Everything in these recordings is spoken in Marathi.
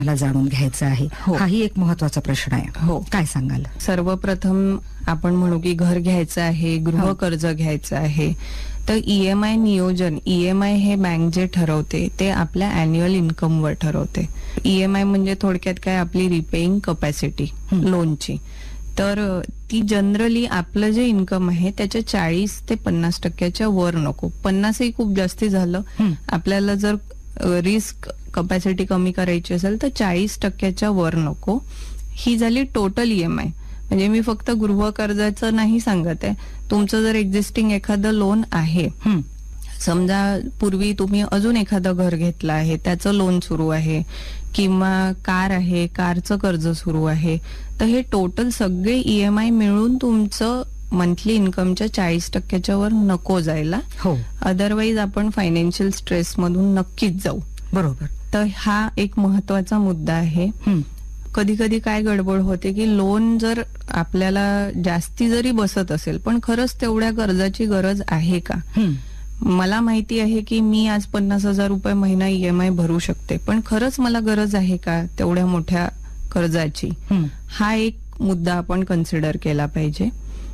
मला जाणून घ्यायचं आहे. हो. हाही एक महत्वाचा प्रश्न आहे. हो. काय सांगाल? सर्वप्रथम आपण म्हणू की घर घ्यायचं आहे, गृह कर्ज घ्यायचं आहे, तर ईएमआय नियोजन, ईएमआय हे बँक जे ठरवते ते आपल्या अॅन्युअल इन्कमवर ठरवते. ईएमआय म्हणजे थोडक्यात काय, आपली रिपेइंग कपॅसिटी लोनची. तर ती जनरली आपलं जे इन्कम आहे त्याच्या 40 ते 50% वर नको. 50ही खूप जास्ती झालं. आपल्याला जर रिस्क कपॅसिटी कमी करायची असेल तर 40% वर नको. ही झाली टोटल ईएमआय. म्हणजे मी फक्त गृह कर्जाचं नाही सांगत आहे, तुमचं जर एक्झिस्टिंग एखादं लोन आहे, समजा पूर्वी तुम्ही अजून एखादं घर घेतलं आहे, त्याचं लोन सुरू आहे, किंवा कार आहे, कारचं कर्ज सुरू आहे, तर हे टोटल सगळे ईएमआय मिळून तुमचं मंथली इन्कमच्या 40% वर नको जायला. हो. अदरवाईज आपण फायनान्शियल स्ट्रेस मधून नक्कीच जाऊ. बरोबर. तर हा एक महत्वाचा मुद्दा आहे. कधी कधी काय गडबड होते की लोन जर आपल्याला जास्ती जरी बसत असेल पण खरंच तेवढ्या कर्जाची गरज आहे का? मला माहिती आहे की मी आज 50,000 रुपये महिना ईएमआय भरू शकते, पण खरंच मला गरज आहे का तेवढ्या मोठ्या कर्जाची? हा एक मुद्दा आपण कन्सिडर केला पाहिजे.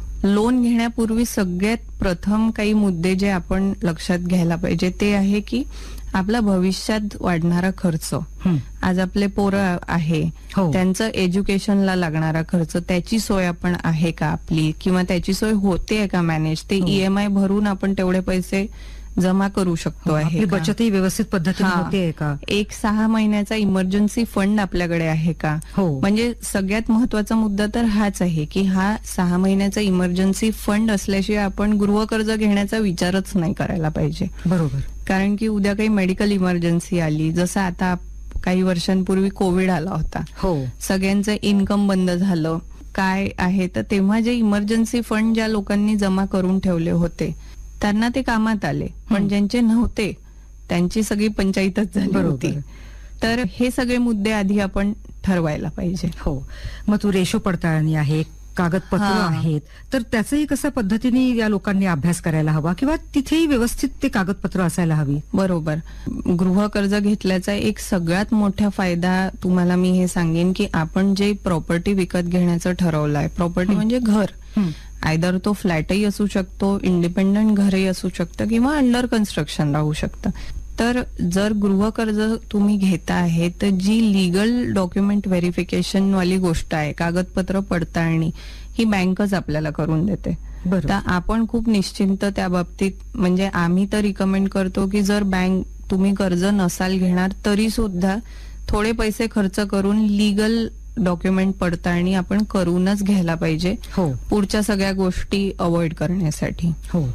लोन घेण्यापूर्वी सगळ्यात प्रथम काही मुद्दे जे आपण लक्षात घ्यायला पाहिजे ते आहे की आपला भविष्यात वाढणारा खर्च, आज आपले पोरं आहे, त्यांचं एज्युकेशनला लागणारा खर्च, त्याची सोय आपण आहे का आपली, किंवा त्याची सोय होते का मॅनेज, ते ईएमआय भरून आपण तेवढे पैसे जमा करू शकतो आहे, बचतही व्यवस्थित पद्धतीने होते का, एक 6 महिन्याचा इमर्जन्सी फंड आपल्याकडे आहे का. म्हणजे सगळ्यात महत्वाचा मुद्दा तर हाच आहे की हा 6 महिन्याचा इमर्जन्सी फंड असल्याशिवाय आपण गृह कर्ज घेण्याचा विचारच नाही करायला पाहिजे. बरोबर. कारण की उद्या काही मेडिकल इमर्जन्सी आली, जसं आता काही वर्षांपूर्वी कोविड आला होता, सगळ्यांचं इन्कम बंद झालं, काय आहे, तर तेव्हा जे इमर्जन्सी फंड ज्या लोकांनी जमा करून ठेवले होते त्यांना ते कामात आले, पण ज्यांचे नव्हते त्यांची सगळी पंचायतच झाली होती. तर हे सगळे मुद्दे आधी आपण ठरवायला पाहिजे. हो. मग तू रेशो पडताळणी आहे, कागदपत्र आहेत, तर त्याचंही कशा पद्धतीने या लोकांनी अभ्यास करायला हवा, किंवा तिथेही व्यवस्थित ते कागदपत्र असायला हवी. बरोबर. गृह कर्ज घेतल्याचा एक सगळ्यात मोठा फायदा तुम्हाला मी हे सांगेन की आपण जे प्रॉपर्टी विकत घेण्याचं ठरवलंय, प्रॉपर्टी म्हणजे घर, आयदर तो फ्लॅटही असू शकतो, इंडिपेंडंट घरही असू शकतं, किंवा अंडर कन्स्ट्रक्शन राहू शकतं. तर जर गृह कर्ज तुम्ही घेता आहे तर जी लीगल डॉक्युमेंट व्हेरिफिकेशन वाली गोष्ट आहे, कागदपत्र पडताळणी, ही बँकच आपल्याला करून देते. तर आपण खूप निश्चिंत त्या बाबतीत, म्हणजे आम्ही तर रिकमेंड करतो की जर बँक तुम्ही कर्ज नसाल घेणार तरी सुद्धा थोडे पैसे खर्च करून लीगल डॉक्युमेंट पडताळणी आपण करूनच घ्यायला पाहिजे, पुढच्या सगळ्या गोष्टी अवॉइड करण्यासाठी.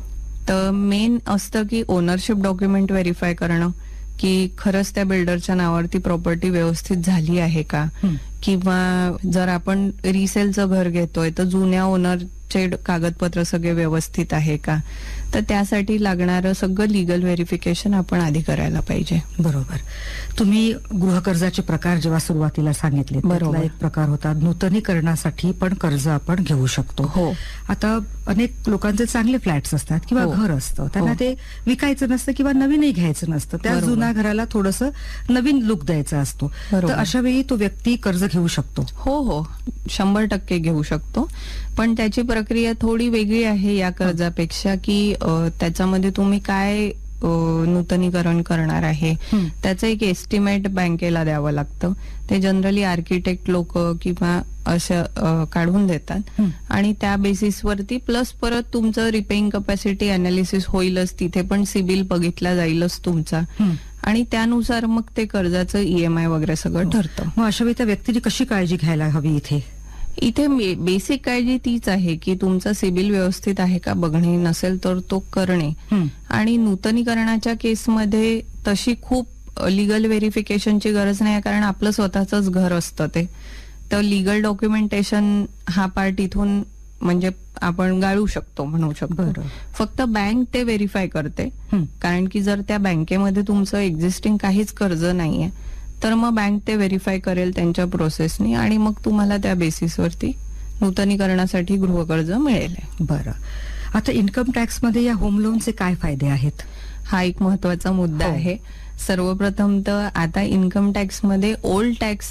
तर मेन असतं की ओनरशिप डॉक्युमेंट व्हेरीफाय करणं, की खरंच त्या बिल्डरच्या नावावरती प्रॉपर्टी व्यवस्थित झाली आहे का, किंवा जर आपण रिसेलचं घर घेतोय तर जुन्या ओनरचे कागदपत्र सगळे व्यवस्थित आहे का. तर त्यासाठी लागणारं सगळं लीगल व्हेरिफिकेशन आपण आधी करायला पाहिजे. बरोबर. तुम्ही गृह कर्जाचे प्रकार जेव्हा सुरुवातीला सांगितले, त्यातला एक प्रकार होता नूतनीकरणासाठी पण कर्ज आपण घेऊ शकतो. आता अनेक लोकांचे चांगले फ्लॅट्स असतात किंवा घर असतं, त्यांना ते विकायचं नसतं किंवा नवीनही घ्यायचं नसतं, त्या जुन्या घराला थोडंसं नवीन लुक द्यायचा असतो. तर अशा वेळी तो व्यक्ती कर्ज घेऊ शकतो. हो, 100% घेऊ शकतो. पण त्याची प्रक्रिया थोडी वेगळी आहे या कर्जापेक्षा, की त्याच्यामध्ये तुम्ही काय नूतनीकरण करणार आहे त्याचं एक एस्टिमेट बँकेला द्यावं लागतं. ते जनरली आर्किटेक्ट लोक किंवा असं काढून देतात, आणि त्या बेसिसवरती प्लस परत तुमचं रिपेइंग कपॅसिटी अनालिसिस होईलच, तिथे पण सिबिल बघितला जाईलच तुमचा, आणि त्यानुसार मग ते कर्जाचं ईएमआय वगैरे सगळं ठरतं. मग अशा वेळी त्या व्यक्तीने कशी काळजी घ्यायला हवी? इथे बेसिक काळजी तीच आहे की तुमचा सिबिल व्यवस्थित आहे का बघणे, नसेल तर तो करणे. आणि नूतनीकरणाच्या केसमध्ये तशी खूप लिगल व्हेरिफिकेशनची गरज नाही, कारण आपलं स्वतःच घर असतं ते. तर लिगल डॉक्युमेंटेशन हा पार्ट इथून म्हणजे आपण गाळू शकतो, म्हणू शकतो. फक्त बँक ते व्हेरीफाय करते, कारण की जर त्या बँकेमध्ये तुमचं एक्झिस्टिंग काहीच कर्ज नाहीये तर मग बँक ते व्हेरीफाय करेल त्यांच्या प्रोसेसनी, आणि मग तुम्हाला त्या बेसिसवरती नूतनीकरणासाठी गृहकर्ज मिळेल. बरं. आता इन्कम टॅक्स मध्ये या होम लोनचे काय फायदे आहेत? हा एक महत्वाचा मुद्दा आहे. सर्वप्रथम तर आता इन्कम टॅक्स मध्ये ओल्ड टॅक्स